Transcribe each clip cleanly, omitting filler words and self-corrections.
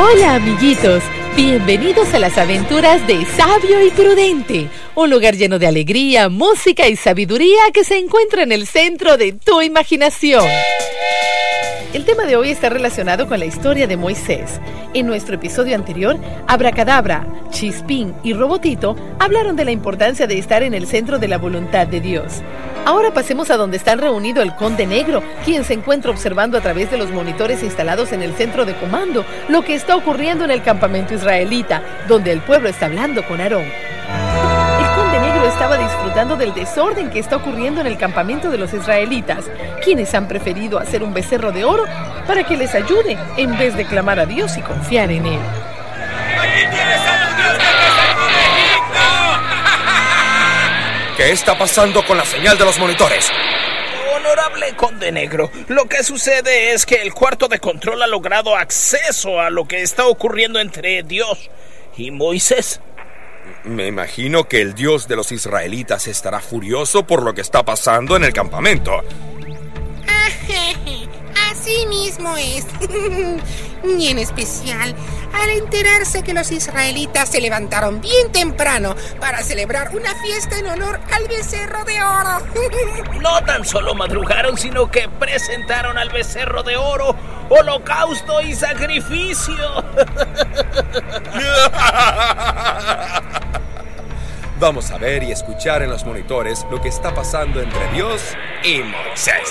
Hola amiguitos, bienvenidos a las aventuras de Sabio y Prudente, un lugar lleno de alegría, música y sabiduría que se encuentra en el centro de tu imaginación. El tema de hoy está relacionado con la historia de Moisés. En nuestro episodio anterior, Abracadabra, Chispín y Robotito hablaron de la importancia de estar en el centro de la voluntad de Dios. Ahora pasemos a donde está reunido el Conde Negro, quien se encuentra observando a través de los monitores instalados en el centro de comando lo que está ocurriendo en el campamento israelita, donde el pueblo está hablando con Aarón. El Conde Negro estaba disfrutando del desorden que está ocurriendo en el campamento de los israelitas, quienes han preferido hacer un becerro de oro para que les ayude en vez de clamar a Dios y confiar en él. ¡Aquí tienes a tu Dios que te sacó de Egipto! ¿Qué está pasando con la señal de los monitores? Honorable Conde Negro, lo que sucede es que el cuarto de control ha logrado acceso a lo que está ocurriendo entre Dios y Moisés. Me imagino que el Dios de los israelitas estará furioso por lo que está pasando en el campamento. Así mismo es. Y en especial al enterarse que los israelitas se levantaron bien temprano para celebrar una fiesta en honor al becerro de oro. No tan solo madrugaron, sino que presentaron al becerro de oro holocausto y sacrificio. Vamos a ver y escuchar en los monitores lo que está pasando entre Dios y Moisés.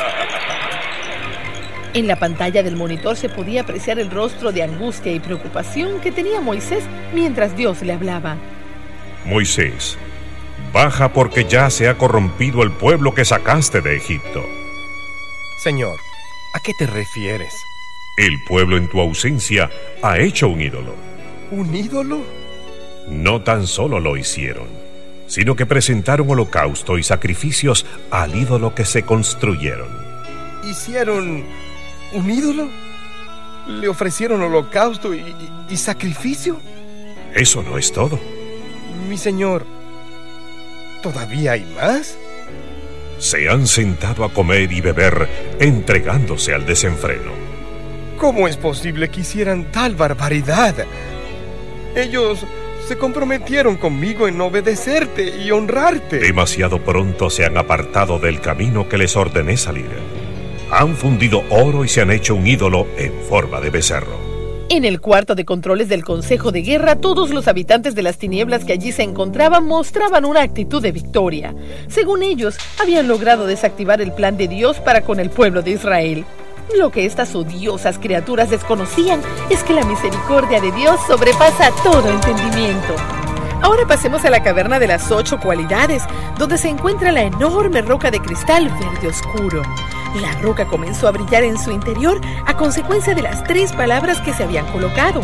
En la pantalla del monitor se podía apreciar el rostro de angustia y preocupación que tenía Moisés mientras Dios le hablaba. Moisés, baja porque ya se ha corrompido el pueblo que sacaste de Egipto. Señor, ¿a qué te refieres? El pueblo en tu ausencia ha hecho un ídolo. ¿Un ídolo? No tan solo lo hicieron, sino que presentaron holocausto y sacrificios al ídolo que se construyeron. ¿Hicieron un ídolo? ¿Le ofrecieron holocausto y sacrificio? Eso no es todo. Mi señor, ¿todavía hay más? Se han sentado a comer y beber, entregándose al desenfreno. ¿Cómo es posible que hicieran tal barbaridad? Ellos se comprometieron conmigo en obedecerte y honrarte. Demasiado pronto se han apartado del camino que les ordené salir. Han fundido oro y se han hecho un ídolo en forma de becerro. En el cuarto de controles del Consejo de Guerra, todos los habitantes de las tinieblas que allí se encontraban mostraban una actitud de victoria. Según ellos, habían logrado desactivar el plan de Dios para con el pueblo de Israel. Lo que estas odiosas criaturas desconocían es que la misericordia de Dios sobrepasa todo entendimiento. Ahora pasemos a la caverna de las 8 cualidades, donde se encuentra la enorme roca de cristal verde oscuro. La roca comenzó a brillar en su interior a consecuencia de las 3 palabras que se habían colocado.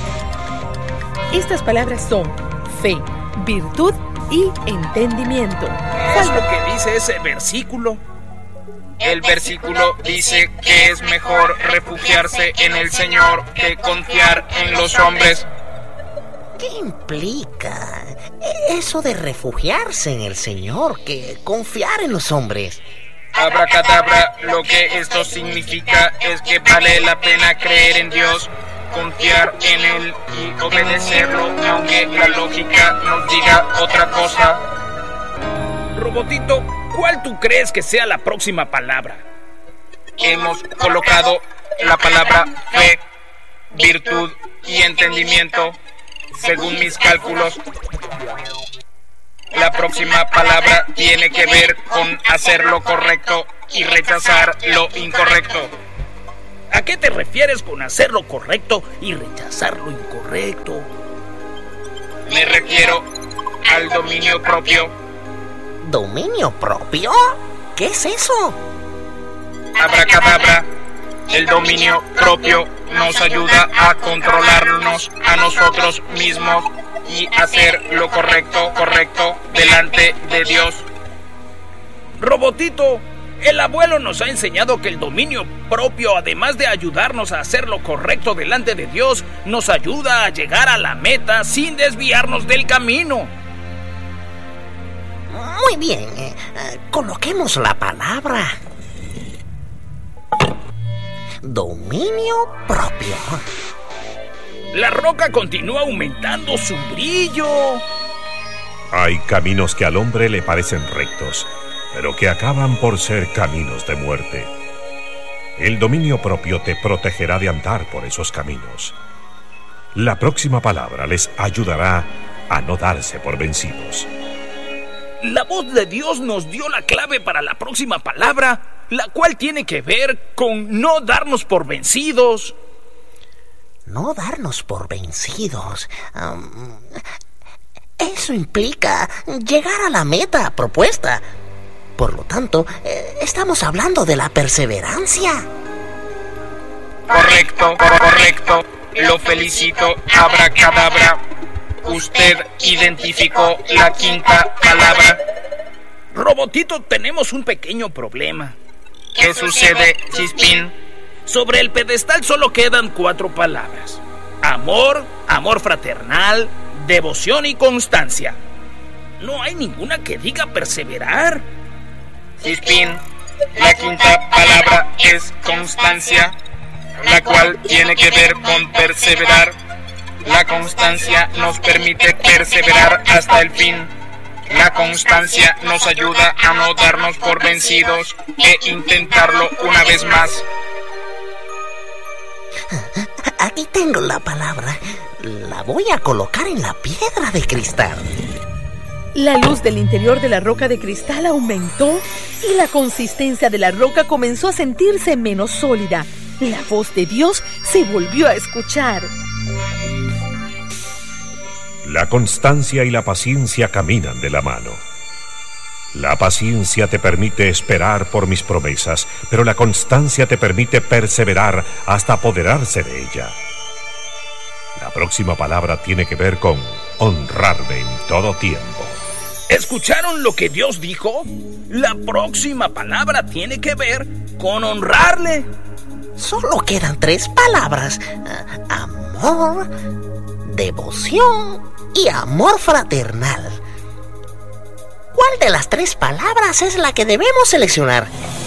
Estas palabras son fe, virtud y entendimiento. ¿Qué es lo que dice ese versículo? El versículo dice que es mejor refugiarse en el Señor que confiar en los hombres. ¿Qué implica eso de refugiarse en el Señor que confiar en los hombres? Abracadabra, lo que esto significa es que vale la pena creer en Dios, confiar en Él y obedecerlo, aunque la lógica nos diga otra cosa. Robotito, ¿cuál tú crees que sea la próxima palabra? Hemos colocado la palabra fe, virtud y entendimiento. Según mis cálculos, la próxima palabra tiene que ver con hacer lo correcto y rechazar lo incorrecto. ¿A qué te refieres con hacer lo correcto y rechazar lo incorrecto? Me refiero al dominio propio. ¿Dominio propio? ¿Qué es eso? Abracadabra, el dominio propio nos ayuda a controlarnos a nosotros mismos y hacer lo correcto delante de Dios. Robotito, el abuelo nos ha enseñado que el dominio propio, además de ayudarnos a hacer lo correcto delante de Dios, nos ayuda a llegar a la meta sin desviarnos del camino. Muy bien, coloquemos la palabra dominio propio. La roca continúa aumentando su brillo. Hay caminos que al hombre le parecen rectos, pero que acaban por ser caminos de muerte. El dominio propio te protegerá de andar por esos caminos. La próxima palabra les ayudará a no darse por vencidos. La voz de Dios nos dio la clave para la próxima palabra, la cual tiene que ver con no darnos por vencidos. No darnos por vencidos. Eso implica llegar a la meta propuesta. Por lo tanto, estamos hablando de la perseverancia. Correcto. Lo felicito, abracadabra. Usted identificó la quinta palabra. Robotito, tenemos un pequeño problema. ¿Qué sucede, Chispín? Sobre el pedestal solo quedan 4 palabras: amor, amor fraternal, devoción y constancia. No hay ninguna que diga perseverar. Chispín, la quinta palabra es constancia, la cual tiene que ver con perseverar. La constancia nos permite perseverar hasta el fin. La constancia nos ayuda a no darnos por vencidos e intentarlo una vez más. Aquí tengo la palabra. La voy a colocar en la piedra de cristal. La luz del interior de la roca de cristal aumentó y la consistencia de la roca comenzó a sentirse menos sólida. La voz de Dios se volvió a escuchar. La constancia y la paciencia caminan de la mano. La paciencia te permite esperar por mis promesas, pero la constancia te permite perseverar hasta apoderarse de ella. La próxima palabra tiene que ver con honrarme en todo tiempo. ¿Escucharon lo que Dios dijo? La próxima palabra tiene que ver con honrarle. Solo quedan 3 palabras: amor, devoción y amor fraternal. ¿Cuál de las 3 palabras es la que debemos seleccionar?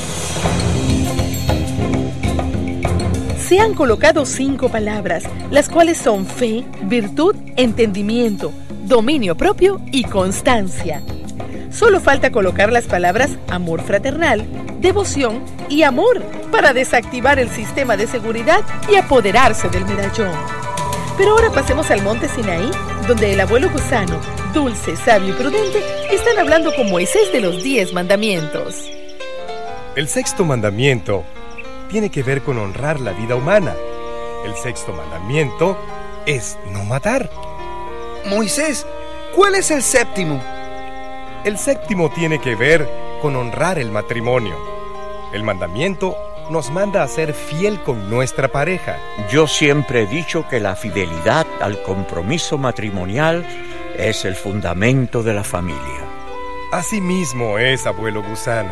Se han colocado 5 palabras, las cuales son fe, virtud, entendimiento, dominio propio y constancia. Solo falta colocar las palabras amor fraternal, devoción y amor para desactivar el sistema de seguridad y apoderarse del medallón. Pero ahora pasemos al monte Sinaí, donde el abuelo gusano, dulce, sabio y prudente, están hablando con Moisés de los 10 mandamientos. El 6º mandamiento tiene que ver con honrar la vida humana. El 6º mandamiento es no matar. Moisés, ¿cuál es el 7º? El 7º tiene que ver con honrar el matrimonio. El mandamiento nos manda a ser fiel con nuestra pareja. Yo siempre he dicho que la fidelidad al compromiso matrimonial es el fundamento de la familia. Así mismo es, abuelo gusano.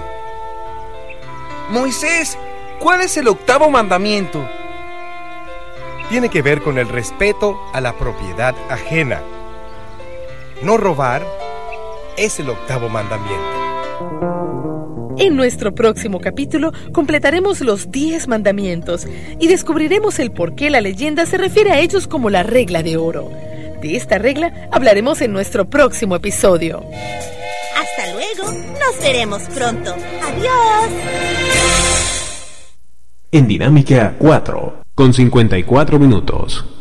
Moisés, ¿cuál es el 8º mandamiento? Tiene que ver con el respeto a la propiedad ajena. No robar es el 8º mandamiento. En nuestro próximo capítulo completaremos los 10 mandamientos y descubriremos el por qué la leyenda se refiere a ellos como la regla de oro. De esta regla hablaremos en nuestro próximo episodio. Hasta luego, nos veremos pronto. Adiós. En Dinámica 4, con 54 minutos.